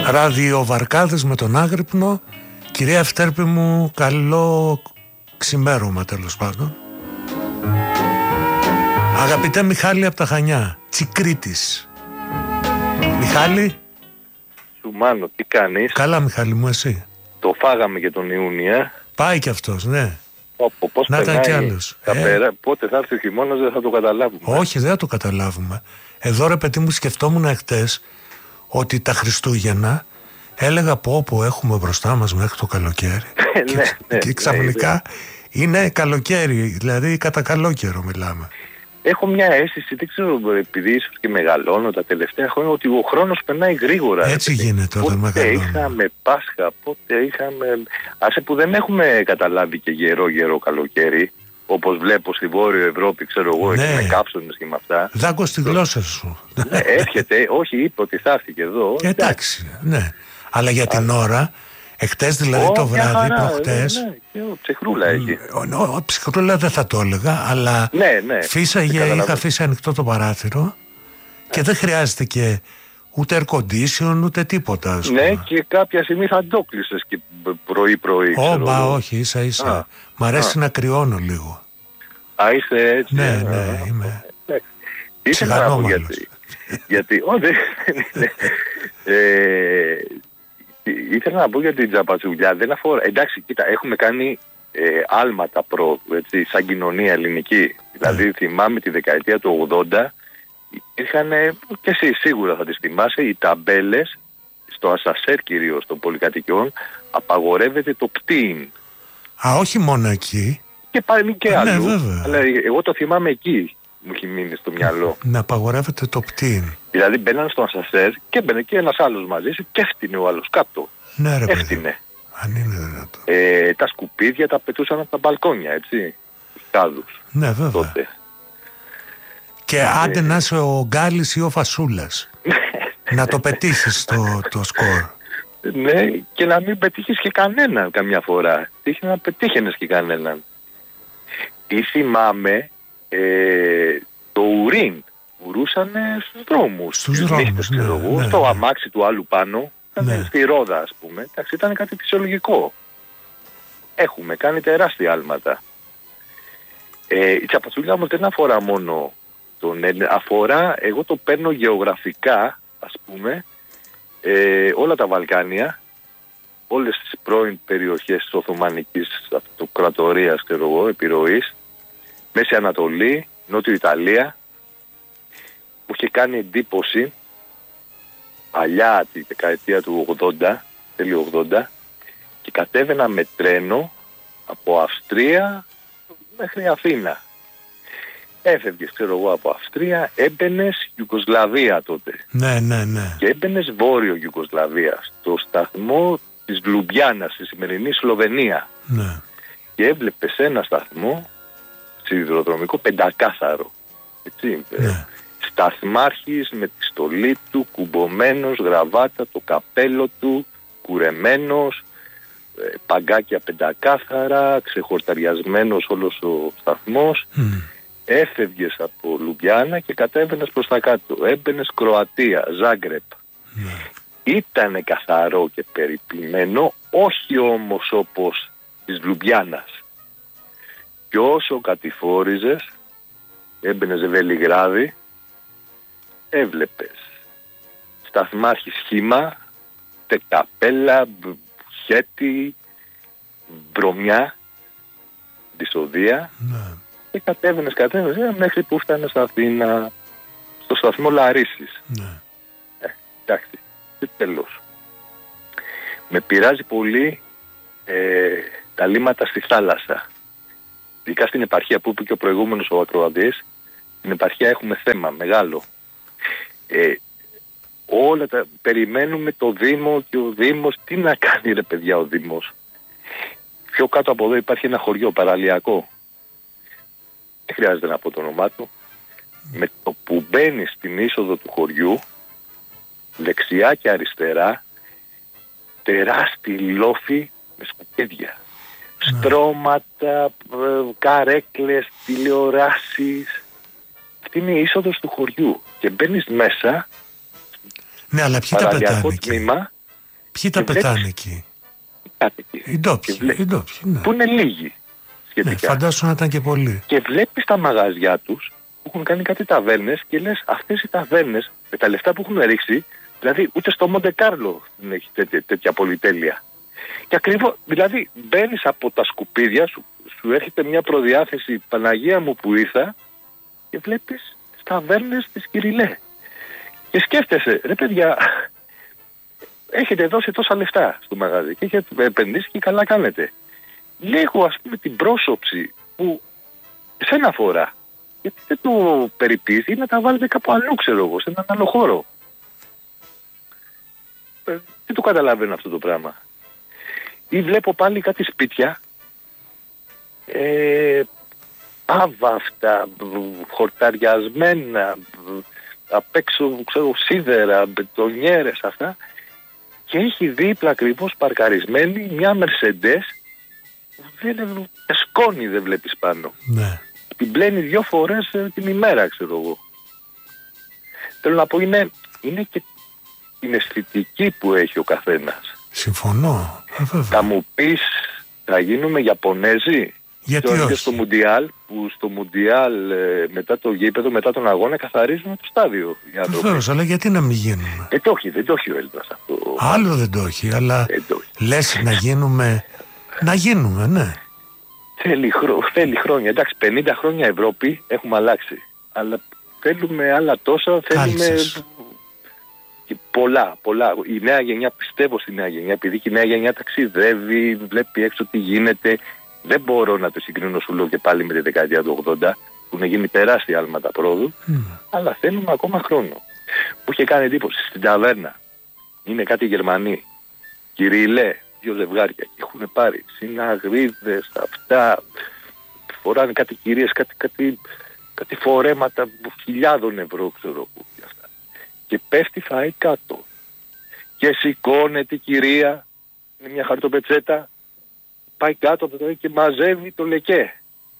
Ραδιοβαρκάδες με τον Άγρυπνο. Κυρία Ευτέρπη μου, καλό ξημέρωμα τέλος πάντων. Αγαπητέ Μιχάλη από τα Χανιά, Τσικρίτης. Μιχάλη. Σουμάνο, τι κάνεις? Καλά Μιχάλη μου, εσύ? Το φάγαμε και τον Ιούνιο. Πάει κι αυτός, ναι. Πώς να ήταν κι άλλος. Πότε θα έρθει ο χειμώνας δεν θα το καταλάβουμε. Όχι, δεν θα το καταλάβουμε. Εδώ ρε παιδί μου σκεφτόμουν εχθές ότι τα Χριστούγεννα έλεγα πω έχουμε μπροστά μας μέχρι το καλοκαίρι. Και ξαφνικά είναι καλοκαίρι, δηλαδή κατά καλό καιρό μιλάμε. Έχω μια αίσθηση, δεν ξέρω, επειδή ίσως και μεγαλώνω τα τελευταία χρόνια, ότι ο χρόνος περνάει γρήγορα. Έτσι γίνεται όταν μεγαλώνω. Πότε είχαμε Πάσχα, πότε είχαμε... Άσε που δεν έχουμε καταλάβει και γερό καλοκαίρι, όπως βλέπω στη Βόρειο Ευρώπη, ξέρω εγώ, ναι. με κάψονες και με αυτά. Δάγκω στη γλώσσα σου. Ναι, έρχεται, όχι είπε ότι θα έρθει και εδώ. Εντάξει, ναι. Αλλά για την ώρα... Εχτες δηλαδή το βράδυ, προχτές. Ναι, ψυχρούλα έχει. Ψυχρούλα δεν θα το έλεγα, αλλά φύσαγε, είχα αφήσει ανοιχτό το παράθυρο και δεν χρειάζεται και ούτε air condition ούτε τίποτα. Ναι, και κάποια στιγμή θα το κλείσες και πρωί-πρωί. Όχι, ίσα-ίσα. Μ' αρέσει να κρυώνω λίγο. Α, είσαι έτσι. Ναι, είμαι. Ψυχανόμαλος. Γιατί, ήθελα να πω για την τζαπατσουλιά, δεν αφορά. Εντάξει, κοίτα, έχουμε κάνει άλματα έτσι, σαν κοινωνία ελληνική. Δηλαδή, θυμάμαι τη δεκαετία του 80, υπήρχαν, και εσύ σίγουρα θα τις θυμάσαι, οι ταμπέλες, στο ασασέρ κυρίως των πολυκατοικιών, απαγορεύεται το πτήν. Α, όχι μόνο εκεί. Και πάλι και αλλού. Ναι, βέβαια. Αλλά εγώ το θυμάμαι εκεί. Μου έχει μείνει στο μυαλό. Να απαγορεύεται το πτήν. Δηλαδή μπαίναν στο ασασέρ και έμπαινε και ένας άλλος μαζί σου και έφτινε ο άλλος κάτω. Ναι, ρε παιδί. Έφτινε. Αν είναι δυνατό. Τα σκουπίδια τα πετούσαν από τα μπαλκόνια, έτσι. Τους κάδους. Ναι, βέβαια. Τότε. Και άντε να είσαι ο Γκάλης ή ο Φασούλας. Να το πετύχεις το σκορ. Ναι, και να μην πετύχεις και κανέναν καμιά φορά. Τύχει να πετύχαινες και κανέναν. Ή θυμάμαι το ουρίν. Ουρούσαν στους δρόμους. Στους δρόμους, ναι. Στο αμάξι του άλλου πάνω. Ήταν στη ρόδα, ας πούμε. Εντάξει, ήταν κάτι φυσιολογικό. Έχουμε κάνει τεράστια άλματα. Η τσαπατσούλια όμως δεν αφορά μόνο τον Έλληνα. Αφορά, εγώ το παίρνω γεωγραφικά, ας πούμε, όλα τα Βαλκάνια, όλες τις πρώην περιοχές της Οθωμανικής Αυτοκρατορίας, επιρροής, Μέση Ανατολή, Νότιο Ιταλία. Μου είχε κάνει εντύπωση παλιά τη δεκαετία του 80, τέλειο 80, και κατέβαινα με τρένο από Αυστρία μέχρι Αθήνα. Έφευγες, ξέρω εγώ, από Αυστρία, έμπαινες Ιουγκοσλαβία τότε. Ναι. Και έμπαινες Βόρειο Ιουγκοσλαβία, στο σταθμό της Λουμπιάνας, στη σημερινή Σλοβενία. Ναι. Και έβλεπες ένα σταθμό σιδηροδρομικό πεντακάθαρο. Έτσι. Ναι. Σταθμάρχης με τη στολή του, κουμπωμένος, γραβάτα, το καπέλο του, κουρεμένος, παγκάκια πεντακάθαρα, ξεχορταριασμένος όλος ο σταθμός. Έφευγες από Λουμπιάνα και κατέβαινες προς τα κάτω. Έμπαινες Κροατία, Ζάγκρεπ. Ήτανε καθαρό και περιποιημένο, όχι όμως όπως της Λουμπιάνας. Και όσο κατηφόριζες, έμπαινες Βελιγράδι, έβλεπες σταθμάρχη σχήμα, τεκαπέλα, χέτη, βρωμιά, δυσοδεία, και κατέβαινες μέχρι που φτάνες στην Αθήνα, στο σταθμό Λαρίσης. Εντάξει, και τέλος. Με πειράζει πολύ τα λίμματα στη θάλασσα. Ειδικά στην επαρχία που είπε και ο προηγούμενος ο ακροατής, στην επαρχία έχουμε θέμα μεγάλο. Όλα τα περιμένουμε το Δήμο, και ο Δήμος, τι να κάνει ρε παιδιά ο Δήμος. Πιο κάτω από εδώ υπάρχει ένα χωριό παραλιακό. Δεν χρειάζεται να πω το όνομά του. Με το που μπαίνει στην είσοδο του χωριού, δεξιά και αριστερά, τεράστιοι λόφοι με σκουπίδια. Στρώματα, καρέκλες, τηλεοράσεις. Αυτή είναι η είσοδος του χωριού. Και μπαίνεις μέσα, ναι, αλλά ποιοι τα πετάνε τμήμα, Ποιοι τα πετάνε εκεί? Οι ντόπιοι, ναι. Που είναι λίγοι σχετικά. Ναι, φαντάσου να ήταν και πολλοί. Και βλέπεις τα μαγαζιά τους που έχουν κάνει κάτι ταβέρνες και λες αυτές οι ταβέρνες με τα λεφτά που έχουν ρίξει, δηλαδή ούτε στο Μοντε Κάρλο δεν έχει τέτοια πολυτέλεια. Και ακριβώς, δηλαδή μπαίνεις από τα σκουπίδια σου έρχεται μια προδιάθεση, Παναγία μου που ήρθα, και βλέπεις ταβέρνες της Κυριλέ. Και σκέφτεσαι, ρε παιδιά, έχετε δώσει τόσα λεφτά στο μαγαζί και έχετε επενδύσει και καλά κάνετε. Λίγο ας πούμε την πρόσωψη που σένα αφορά, γιατί δεν το περιποιείς ή να τα βάλετε κάπου αλλού, ξέρω εγώ, σε έναν άλλο χώρο. Δεν το καταλαβαίνω αυτό το πράγμα. Ή βλέπω πάλι κάτι σπίτια, άβαυτα, χορταριασμένα, απ' έξω ξέρω σίδερα, μπετονιέρες αυτά, και έχει δίπλα ακριβώς παρκαρισμένη μια Mercedes που δεν σκόνη δεν βλέπεις πάνω. Ναι. Την πλένει 2 φορές την ημέρα, ξέρω εγώ. Θέλω να πω, είναι και την αισθητική που έχει ο καθένας. Συμφωνώ. Θα μου πεις, θα γίνουμε Ιαπωνέζοι? Γιατί όχι? Στο Μουντιάλ, που στο Μουντιάλ μετά το γήπεδο, μετά τον αγώνα καθαρίζουν το στάδιο. Βεβαίως, αλλά γιατί να μην γίνουμε? Δεν το έχει ο Έλληνας αυτό. Άλλο δεν το έχει, αλλά λες να γίνουμε, ναι. Θέλει χρόνια. Εντάξει, 50 χρόνια Ευρώπη έχουμε αλλάξει. Αλλά θέλουμε άλλα τόσα, θέλουμε πολλά. Η νέα γενιά, πιστεύω στη νέα γενιά, επειδή και η νέα γενιά ταξιδεύει, βλέπει έξω τι γίνεται. Δεν μπορώ να το συγκρίνω, σου λέω, και πάλι με τη δεκαετία του 80, που έχουν γίνει τεράστια άλματα πρόοδου, αλλά θέλουμε ακόμα χρόνο. Που είχε κάνει εντύπωση στην ταβέρνα. Είναι κάτι Γερμανοί, Κυριλέ, 2 ζευγάρια, και έχουν πάρει συναγρίδες, αυτά, φοράνε κάτι κυρίες, κάτι φορέματα χιλιάδων ευρώ, ξέρω που και αυτά. Και πέφτει φαΐ κάτω. Και σηκώνεται η κυρία με μια χαρτοπετσέτα, πάει κάτω και μαζεύει το λεκέ.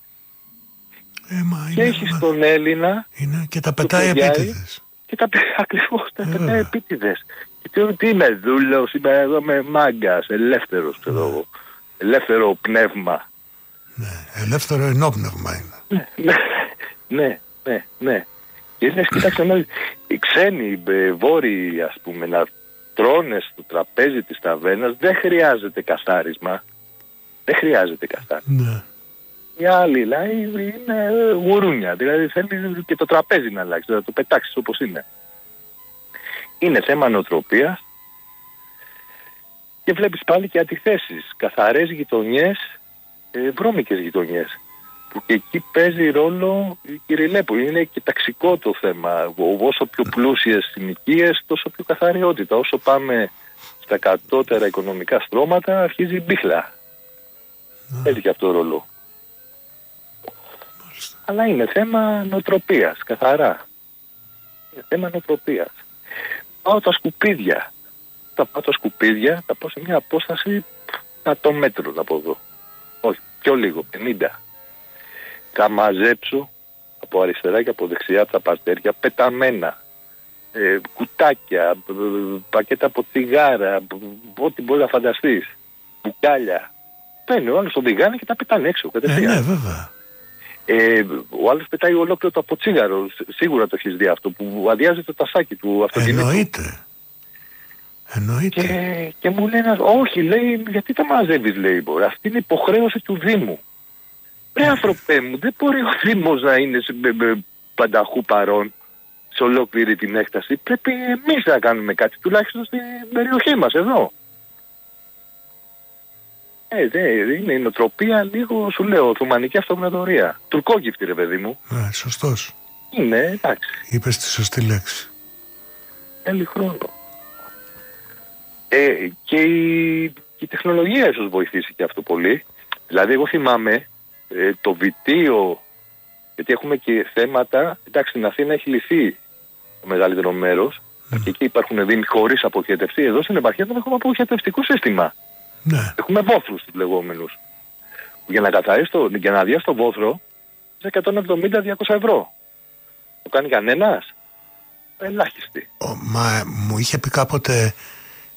Και έχει τον Έλληνα και τα πετάει επίτηδες. Ακριβώς, τα πετάει επίτηδες. Και τι είμαι, δούλος, είμαι εδώ με μάγκας, ελεύθερος, ξέρω εγώ. Ελεύθερο πνεύμα. Ναι, ελεύθερο ενόπνευμα είναι. Ναι. Και λες, κοιτάξτε, οι ξένοι βόρειοι, ας πούμε, να τρώνε στο τραπέζι της ταβέρνας, δεν χρειάζεται καθάρισμα. Ναι. Οι άλλοι είναι γουρούνια, δηλαδή θέλει και το τραπέζι να αλλάξει, να το πετάξεις όπως είναι. Είναι θέμα νοοτροπίας και βλέπεις πάλι και αντιθέσεις, καθαρές γειτονιές, βρώμικες γειτονιές, που και εκεί παίζει ρόλο η Κυριλέ, που είναι και ταξικό το θέμα. Όσο πιο πλούσιες συνοικίες, τόσο πιο καθαριότητα. Όσο πάμε στα κατώτερα οικονομικά στρώματα, αρχίζει η μπίχλα. Έχει και αυτό ρόλο. Αλλά είναι θέμα νοοτροπίας, καθαρά. Είναι θέμα νοοτροπίας. Πάω τα σκουπίδια. Θα πάω σε μια απόσταση 100 μέτρων από εδώ. Όχι, πιο λίγο, 50. Θα μαζέψω από αριστερά και από δεξιά τα παρτέρια πεταμένα. Κουτάκια, πακέτα από τσιγάρα, ό,τι μπορεί να φανταστείς. Μπουκάλια. Παίρνει ο άλλος τον διγάνε και τα πετάνε έξω. Ναι, βέβαια. Ο άλλος πετάει ολόκληρο το αποτσίγαρο. Σίγουρα το έχεις δει αυτό, που αδειάζει το τασάκι του αυτοκινήτου. Εννοείται. Και μου λένε, όχι, λέει, γιατί τα μαζεύεις, λέει, μπορεί. Αυτή είναι υποχρέωση του Δήμου. Άνθρωπε μου, δεν μπορεί ο Δήμος να είναι πανταχού παρόν σε ολόκληρη την έκταση. Πρέπει εμείς να κάνουμε κάτι, τουλάχιστον στην περιοχή μας εδώ. Είναι η νοοτροπία λίγο, σου λέω, Οθωμανική Αυτοκρατορία. Τουρκόγυφτη, ρε παιδί μου. Σωστός. Είναι, εντάξει. Είπες τη σωστή λέξη. Θέλει χρόνο. Και η τεχνολογία ίσως βοηθήσει και αυτό πολύ. Δηλαδή, εγώ θυμάμαι το βιτίο, γιατί έχουμε και θέματα, εντάξει, στην Αθήνα έχει λυθεί το μεγαλύτερο μέρος, και εκεί υπάρχουν δήμοι χωρίς αποχαιρετευτή. Εδώ στην επαρχία δεν έχουμε αποχαιρετευτικό σύστημα. Ναι. Έχουμε βόθρους τους λεγόμενους. Για να καθαρίσεις για να αδειάσεις το βόθρο, είναι 170-200 ευρώ. Το κάνει κανένας? Ελάχιστη. Μα μου είχε πει κάποτε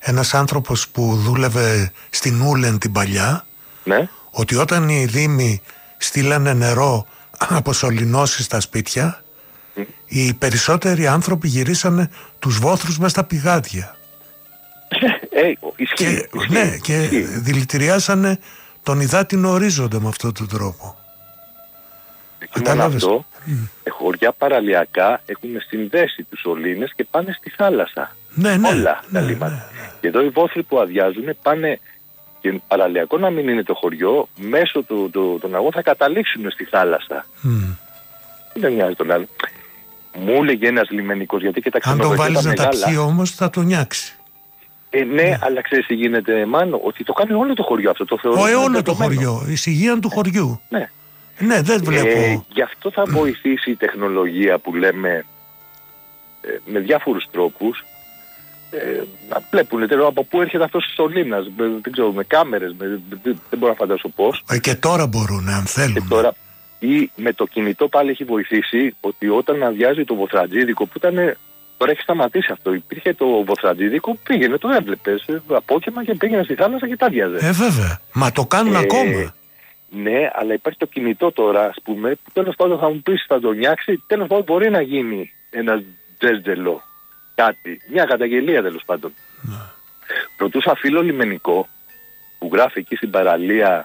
ένας άνθρωπος που δούλευε στην Ούλεν την παλιά, ναι, ότι όταν οι Δήμοι στείλανε νερό από σωληνώσεις στα σπίτια, οι περισσότεροι άνθρωποι γυρίσανε τους βόθρους μες στα πηγάδια. Ισχύει. Ναι, και δηλητηριάσανε τον υδάτινο ορίζοντα με αυτόν τον τρόπο. Μόνο αυτό, χωριά παραλιακά έχουν συνδέσει τους σωλήνες και πάνε στη θάλασσα. Όλα τα λίμματα. Και εδώ οι βόθροι που αδειάζουν πάνε, και παραλιακό να μην είναι το χωριό, μέσω των αγών θα καταλήξουν στη θάλασσα. Δεν μοιάζει τον άλλο. Μου έλεγε ένας λιμενικός, γιατί και τα ξενοδοχεία. Αν τον βάλεις να τα πιει όμως θα τον νιάξει. Ναι, αλλά ξέρεις τι γίνεται, Μάνο, ότι το κάνει όλο το χωριό αυτό. Το θεωρώ όλο το χωριό, η ησυχία του χωριού. Ναι, δεν βλέπω. Γι' αυτό θα βοηθήσει η τεχνολογία που λέμε με διάφορους τρόπους να βλέπουν από πού έρχεται αυτός ο σωλήνας, δεν ξέρω, με κάμερες, δεν μπορώ να φαντάσω πώς. Και τώρα μπορούν, αν θέλουν. Τώρα, ή με το κινητό πάλι έχει βοηθήσει, ότι όταν αδειάζει το βοθρατζίδικο που ήταν. Τώρα έχει σταματήσει αυτό. Υπήρχε το βοθρατζίδικο, πήγαινε, το έβλεπες απόγευμα και πήγαινε στη θάλασσα και τα άδειαζε. Βέβαια. Μα το κάνουν ακόμα. Ναι, αλλά υπάρχει το κινητό τώρα, ας πούμε, που τέλος πάντων θα μου πεις θα το νιάξει, τέλος πάντων μπορεί να γίνει ένα τζέτζελο, κάτι, μια καταγγελία τέλος πάντων. Ρωτούσα φίλο λιμενικό που γράφει εκεί στην παραλία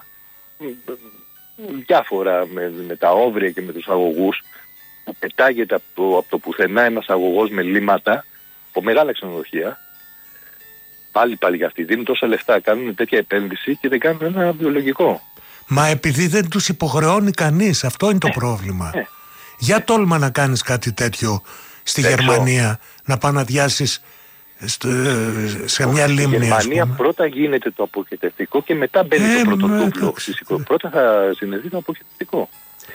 διάφορα με τα όβρια και με τους αγωγούς, που πετάγεται από το πουθενά ένας αγωγός με λίματα από μεγάλα ξενοδοχεία. Πάλι για αυτοί δίνουν τόσα λεφτά, κάνουν τέτοια επένδυση και δεν κάνουν ένα βιολογικό. Μα επειδή δεν τους υποχρεώνει κανείς, αυτό είναι το πρόβλημα. Για τόλμα να κάνεις κάτι τέτοιο στη Γερμανία, να πάνε να αδειάσεις σε μια λίμνη. Στη Γερμανία πρώτα γίνεται το αποχετευτικό και μετά μπαίνει το πρωτοτούβλο φυσικό. Πρώτα θα συνδεθεί το αποχετευτικό.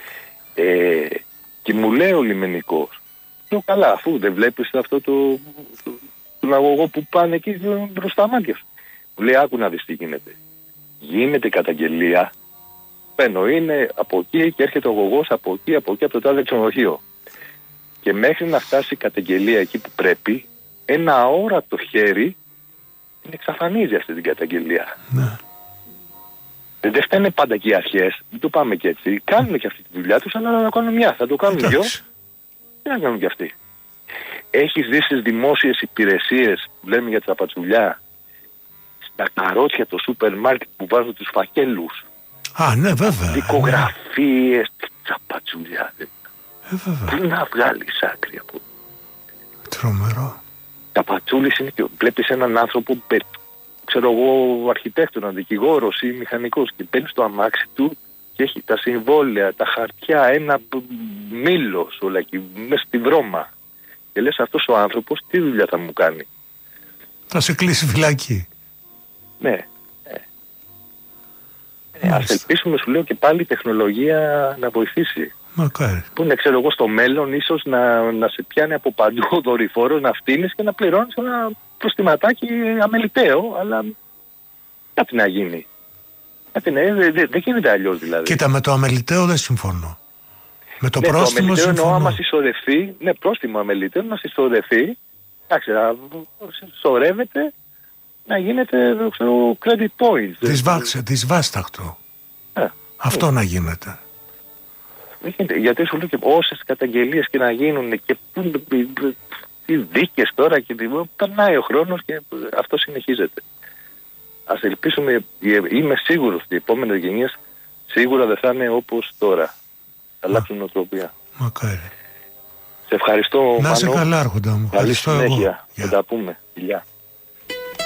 Και μου λέει ο λιμενικός, καλά, αφού δεν βλέπεις αυτό τον αγωγό που πάνε εκεί μπροστά μάτια σου. Μου λέει, άκου να δεις τι γίνεται. Γίνεται καταγγελία, παίρνω, είναι από εκεί και έρχεται ο αγωγός από εκεί, από το τάδε ξενοδοχείο. Και μέχρι να φτάσει η καταγγελία εκεί που πρέπει, ένα αόρατο χέρι την εξαφανίζει αυτή την καταγγελία. Ναι. Δεν φταίνε πάντα και οι αρχές, μην το πάμε και έτσι. Κάνουν και αυτή τη δουλειά τους, αλλά να το κάνουν μια. Θα το κάνουν δυο, τι να κάνουν και αυτοί. Έχεις δει στις δημόσιες υπηρεσίες που λέμε για τα πατσουλιά, στα καρότσια το σούπερ μάρκετ που βάζουν τους φακέλους. Ναι, βέβαια. Δικογραφίες, τσαπατσουλιά. Τι να βγάλεις άκρη από. Τρομερό. Τα πατσούλης είναι και βλέπεις έναν άνθρωπο, ξέρω εγώ, αρχιτέκτονα, δικηγόρος ή μηχανικός, και παίρνει στο αμάξι του και έχει τα συμβόλαια, τα χαρτιά, ένα μήλος όλα εκεί μέσα στη βρώμα. Και λες, αυτός ο άνθρωπος τι δουλειά θα μου κάνει. Θα σε κλείσει φυλακή. Ναι. Ας ελπίσουμε, σου λέω, και πάλι η τεχνολογία να βοηθήσει. Μακάρι. Που είναι, ξέρω εγώ, στο μέλλον ίσως να σε πιάνει από παντού ο δορυφόρος, να φτύνεις και να πληρώνεις ένα προστιματάκι αμεληταίο, αλλά κάτι να γίνει. Δεν γίνεται αλλιώς δηλαδή. Κοίτα, με το αμεληταίο δεν συμφωνώ. Με το πρόστιμο συμφωνώ. Εννοώ, άμα συσσωρευτεί, πρόστιμο αμεληταίο, να συσσωρευτεί, εντάξει, να συσσωρεύεται, να γίνεται, ξέρω, credit points. Δυσβάσταχτο. Αυτό να γίνεται. Γιατί σου λέω και όσες καταγγελίες και να γίνουν και τι δίκες τώρα και περνάει ο χρόνος και αυτό συνεχίζεται. Ας ελπίσουμε, είμαι σίγουρος ότι οι επόμενες γενιές σίγουρα δεν θα είναι όπως τώρα. Θα αλλάξουν νοοτροπία. Μακάρι. Σε ευχαριστώ, Μάνο. Να είσαι καλά, άρχοντα μου. Καλή συνέχεια. Θα τα πούμε. Φιλιά.